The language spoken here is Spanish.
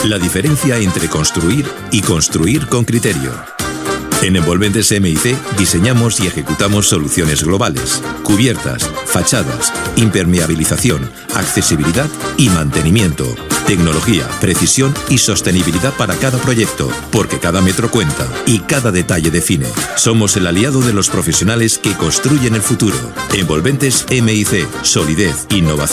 La diferencia entre construir y construir con criterio. En Envolventes MIC diseñamos y ejecutamos soluciones globales, cubiertas, fachadas, impermeabilización, accesibilidad y mantenimiento, tecnología, precisión y sostenibilidad para cada proyecto, porque cada metro cuenta y cada detalle define. Somos el aliado de los profesionales que construyen el futuro. Envolventes MIC, solidez, innovación